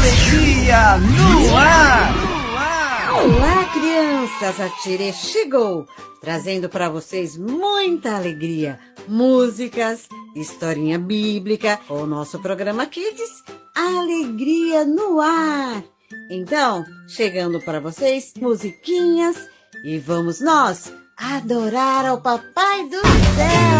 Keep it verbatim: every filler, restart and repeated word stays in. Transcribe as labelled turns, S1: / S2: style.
S1: Alegria no ar!
S2: Olá, crianças! A Tirê chegou, trazendo para vocês muita alegria, músicas, historinha bíblica, o nosso programa Kids, Alegria no ar! Então, chegando para vocês, musiquinhas, e vamos nós adorar ao Papai do Céu!